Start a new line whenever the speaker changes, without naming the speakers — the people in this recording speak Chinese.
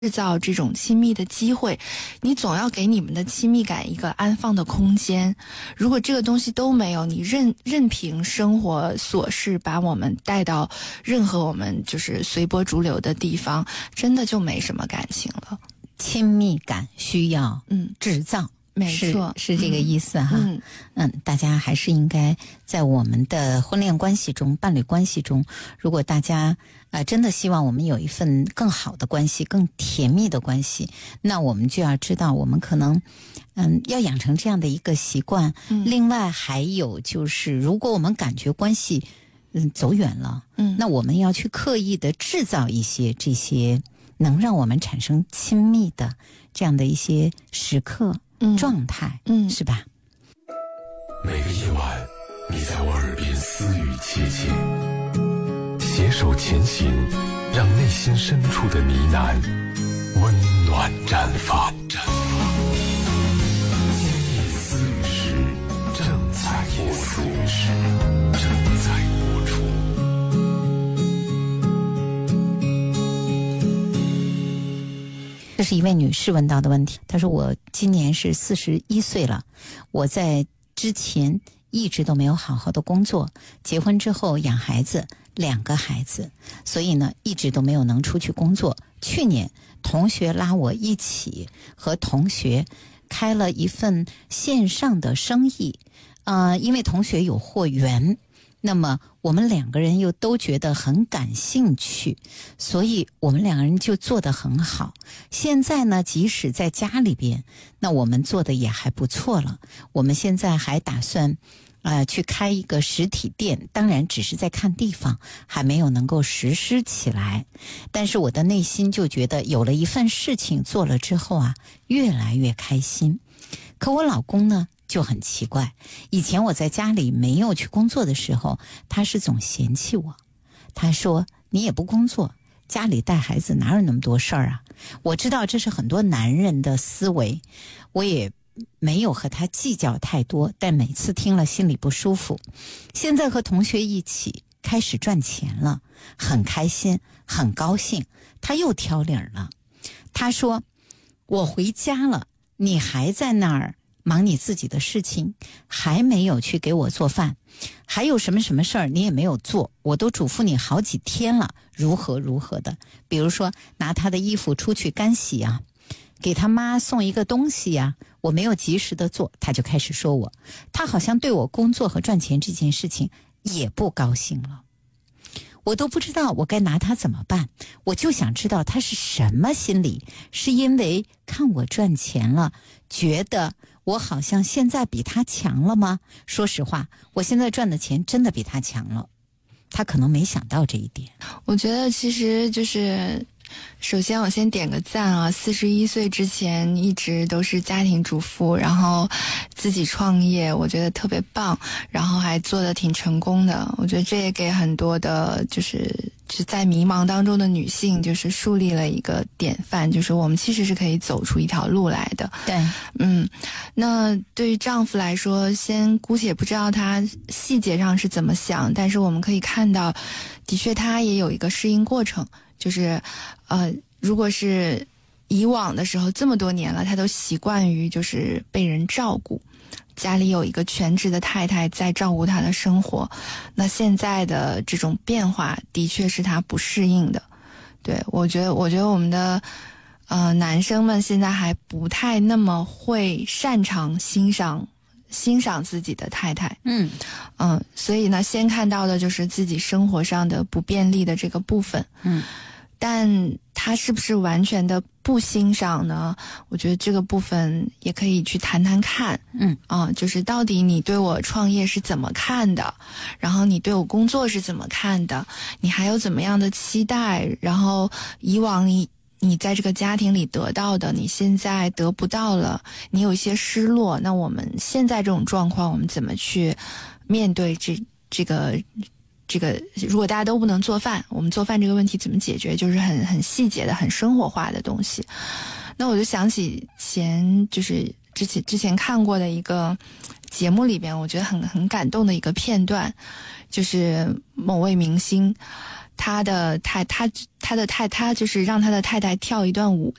制造这种亲密的机会，你总要给你们的亲密感一个安放的空间。如果这个东西都没有，你任凭生活琐事把我们带到任何我们就是随波逐流的地方，真的就没什么感情了。
亲密感需要制造，
没错，
是这个意思哈。大家还是应该在我们的婚恋关系中、伴侣关系中，如果大家真的希望我们有一份更好的关系、更甜蜜的关系，那我们就要知道，我们可能要养成这样的一个习惯。另外还有就是，如果我们感觉关系走远了，那我们要去刻意的制造一些这些能让我们产生亲密的这样的一些时刻。状态，是吧？
每个夜晚，你在我耳边私语切切，携手前行，让内心深处的呢喃温暖绽放。今夜私语时正在播出。
这是一位女士问到的问题，她说我今年是41岁了，我在之前一直都没有好好的工作，结婚之后养孩子，2个孩子，所以呢一直都没有能出去工作。去年同学拉我一起和同学开了一份线上的生意，因为同学有货源，那么我们2个人又都觉得很感兴趣，所以我们2个人就做得很好。现在呢，即使在家里边，那我们做的也还不错了。我们现在还打算去开一个实体店，当然只是在看地方，还没有能够实施起来。但是我的内心就觉得有了一份事情做了之后越来越开心。可我老公呢就很奇怪，以前我在家里没有去工作的时候，他是总嫌弃我。他说你也不工作，家里带孩子哪有那么多事儿啊？我知道这是很多男人的思维，我也没有和他计较太多，但每次听了心里不舒服。现在和同学一起开始赚钱了，很开心很高兴。他又挑理了，他说我回家了，你还在那儿忙你自己的事情，还没有去给我做饭，还有什么什么事儿你也没有做，我都嘱咐你好几天了，如何如何的。比如说拿他的衣服出去干洗给他妈送一个东西我没有及时的做，他就开始说我，他好像对我工作和赚钱这件事情也不高兴了。我都不知道我该拿他怎么办，我就想知道他是什么心理，是因为看我赚钱了，觉得我好像现在比他强了吗？说实话，我现在赚的钱真的比他强了，他可能没想到这一点。
我觉得其实就是首先我先点个赞41岁之前一直都是家庭主妇，然后自己创业，我觉得特别棒，然后还做得挺成功的。我觉得这也给很多的就是在迷茫当中的女性就是树立了一个典范，就是我们其实是可以走出一条路来的。
对，
那对于丈夫来说，先姑且不知道他细节上是怎么想，但是我们可以看到的确他也有一个适应过程，就是如果是以往的时候这么多年了，他都习惯于就是被人照顾，家里有一个全职的太太在照顾他的生活，那现在的这种变化的确是他不适应的。对，我觉得我们的男生们现在还不太那么会擅长欣赏自己的太太。所以呢，先看到的就是自己生活上的不便利的这个部分。但他是不是完全的不欣赏呢？我觉得这个部分也可以去谈谈看。就是到底你对我创业是怎么看的，然后你对我工作是怎么看的，你还有怎么样的期待，然后以往你在这个家庭里得到的，你现在得不到了，你有一些失落，那我们现在这种状况，我们怎么去面对这个，如果大家都不能做饭，我们做饭这个问题怎么解决，就是很细节的、很生活化的东西。那我就想起就是之前看过的一个节目里边，我觉得很感动的一个片段，就是某位明星他的太太就是让他的太太跳一段舞，